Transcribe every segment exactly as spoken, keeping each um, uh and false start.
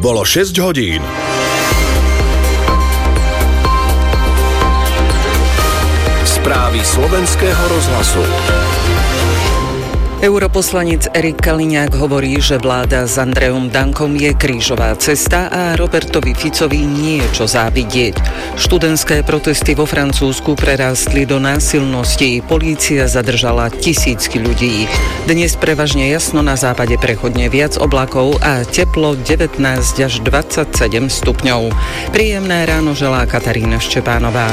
Bolo šesť hodín. Správy slovenského rozhlasu. Europoslanec Erik Kaliňák hovorí, že vláda s Andrejom Dankom je krížová cesta a Robertovi Ficovi nie je čo závidieť. Študentské protesty vo Francúzsku prerástli do násilností. Polícia zadržala tisícky ľudí. Dnes prevažne jasno, na západe prechodne viac oblakov a teplo devätnásť až dvadsaťsedem stupňov. Príjemné ráno želá Katarína Ščepánová.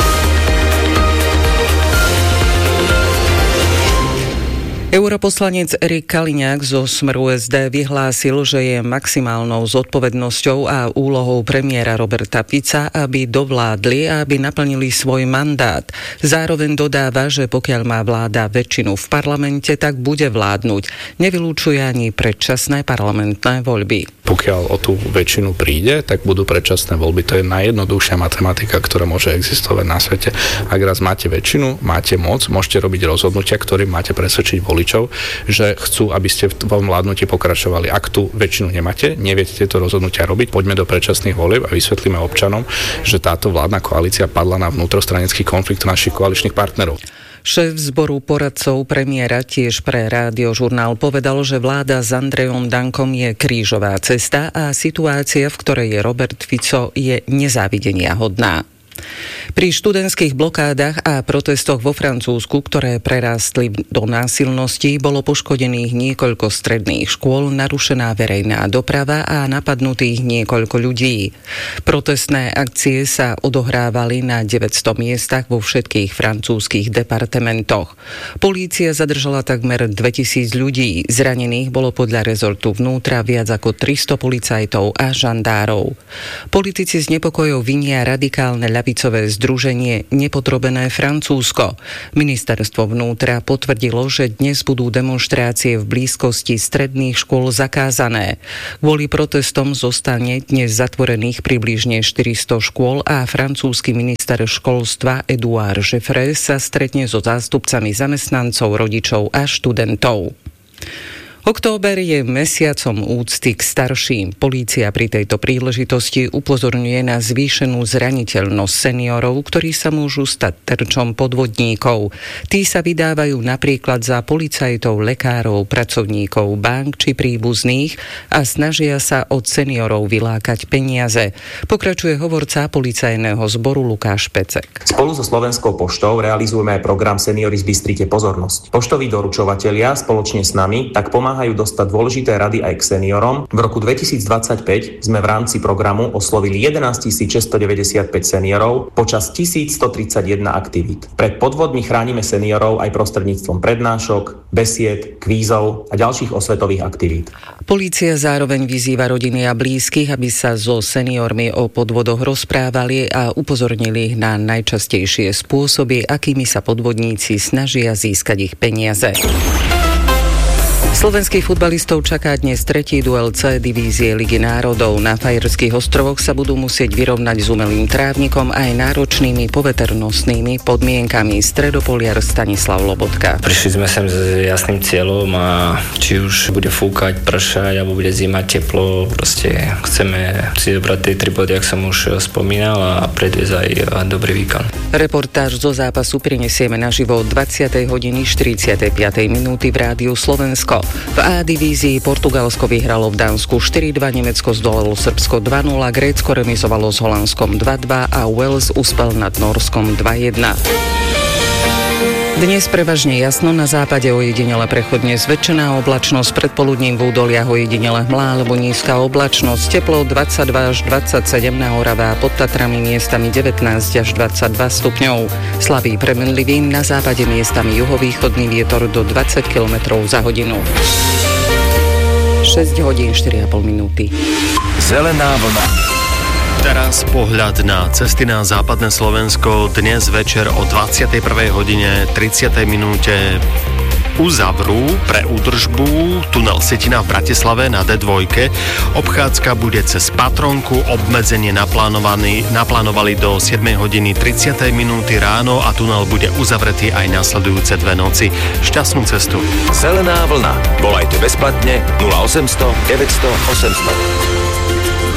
Europoslanec Erik Kaliňák zo Smeru es dé vyhlásil, že je maximálnou zodpovednosťou a úlohou premiéra Roberta Fica, aby dovládli a aby naplnili svoj mandát. Zároveň dodáva, že pokiaľ má vláda väčšinu v parlamente, tak bude vládnuť. Nevylúčuje ani predčasné parlamentné voľby. Pokiaľ o tú väčšinu príde, tak budú predčasné voľby. To je najjednoduchšia matematika, ktorá môže existovať na svete. Ak raz máte väčšinu, máte moc, môžete robiť rozhodnutia, ktorým máte presvedčiť voličov, že chcú, aby ste v tom vládnutí pokračovali. Ak tú väčšinu nemáte, neviete tieto rozhodnutia robiť, poďme do predčasných volieb a vysvetlíme občanom, že táto vládna koalícia padla na vnútrostranický konflikt našich koaličných partnerov. Šéf zboru poradcov premiéra tiež pre Rádiožurnál povedal, že vláda s Andrejom Dankom je krížová cesta a situácia, v ktorej je Robert Fico, je nezávidenia hodná. Pri študentských blokádach a protestoch vo Francúzsku, ktoré prerástli do násilností, bolo poškodených niekoľko stredných škôl, narušená verejná doprava a napadnutých niekoľko ľudí. Protestné akcie sa odohrávali na deväťsto miestach vo všetkých francúzskych departementoch. Polícia zadržala takmer dvetisíc ľudí. Zranených bolo podľa rezortu vnútra viac ako tristo policajtov a žandárov. Politici z nepokojov vinia radikálne ľavicové združenie Nepodrobené Francúzsko. Ministerstvo vnútra potvrdilo, že dnes budú demonštrácie v blízkosti stredných škôl zakázané. Kvôli protestom zostane dnes zatvorených približne štyristo škôl a francúzsky minister školstva Édouard Geoffroy sa stretne so zástupcami zamestnancov, rodičov a študentov. Október je mesiacom úcty k starším. Polícia pri tejto príležitosti upozorňuje na zvýšenú zraniteľnosť seniorov, ktorí sa môžu stať terčom podvodníkov. Tí sa vydávajú napríklad za policajtov, lekárov, pracovníkov bank či príbuzných a snažia sa od seniorov vylákať peniaze. Pokračuje hovorca policajného zboru Lukáš Pecek. Spolu so Slovenskou poštou realizujeme aj program Seniori zbystrite pozornosť. Poštoví doručovatelia spoločne s nami tak pomáhajú dostať dôležité rady aj k seniorom. V roku dvetisícdvadsaťpäť sme v rámci programu oslovili jedenásťtisícšesťstodeväťdesiatpäť seniorov počas tisícstotridsaťjeden aktivít. Pred podvodmi chránime seniorov aj prostredníctvom prednášok, besied, kvízov a ďalších osvetových aktivít. Polícia zároveň vyzýva rodiny a blízkych, aby sa so seniormi o podvodoch rozprávali a upozornili ich na najčastejšie spôsoby, akými sa podvodníci snažia získať ich peniaze. Slovenských futbalistov čaká dnes tretí duel C divízie Ligy národov. Na Fajerských ostrovoch sa budú musieť vyrovnať s umelým trávnikom aj náročnými poveternostnými podmienkami. Stredopoliar Stanislav Lobotka. Prišli sme sem s jasným cieľom a či už bude fúkať, pršať alebo bude zima, teplo, proste chceme si zobrať tie tri body, jak som už spomínal, a predviesť aj dobrý výkon. Reportáž zo zápasu prinesieme naživo od dvadsiatej hodiny štyridsiatej piatej minúty v Rádiu Slovensko. V A divízii Portugalsko vyhralo v Dánsku štyri dva, Nemecko zdolalo Srbsko dva nula, Grécko remizovalo s Holandskom dva dva a Wales uspel nad Norskom dva jedna. Dnes prevažne jasno, na západe ojedinele prechodne zväčšená oblačnosť, predpoludním v údoliach ojedinele hmlá alebo nízka oblačnosť, teplo dvadsaťdva až dvadsaťsedem na Orave a pod Tatrami miestami devätnásť až dvadsaťdva stupňov. Slabý premenlivý, na západe miestami juhovýchodný vietor do dvadsať kilometrov za hodinu. šesť hodín štyri a pol minúty. Zelená vlna. Teraz pohľad na cesty na západné Slovensko. Dnes večer o dvadsiatej prvej hodine tridsiatej minúte uzavrú pre údržbu tunel Setina v Bratislave na dé dva. Obchádzka bude cez Patronku, obmedzenie naplánovali do siedmej hodiny tridsiatej minúty ráno a tunel bude uzavretý aj nasledujúce dve noci. Šťastnú cestu. Zelená vlna. Volajte bezplatne nula osemsto deväťsto osemsto.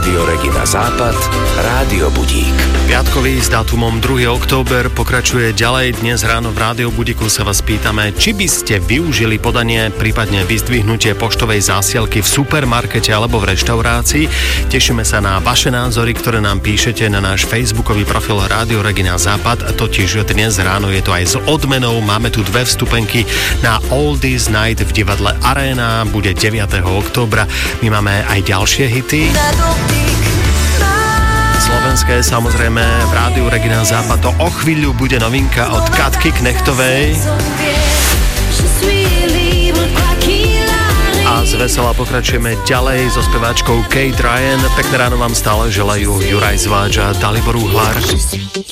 Rádio Regina Západ, Rádio Budík. Piatkový s dátumom druhého október pokračuje ďalej. Dnes ráno v Rádio Budíku sa vás pýtame, či by ste využili podanie, prípadne vyzdvihnutie poštovej zásielky v supermarkete alebo v reštaurácii. Tešíme sa na vaše názory, ktoré nám píšete na náš facebookový profil Rádio Regina Západ. Totiž dnes ráno je to aj s odmenou. Máme tu dve vstupenky na Oldies Night v divadle Arena. Bude deviateho októbra. My máme aj ďalšie hity. Slovenské samozrejme v Rádiu Regina Západ. To o chvíľu bude novinka od Katky Knechtovej. A z vesela pokračujeme ďalej so speváčkou Kate Ryan. Pekné ráno vám stále želajú Juraj Zváč a Dalibor Uhlár.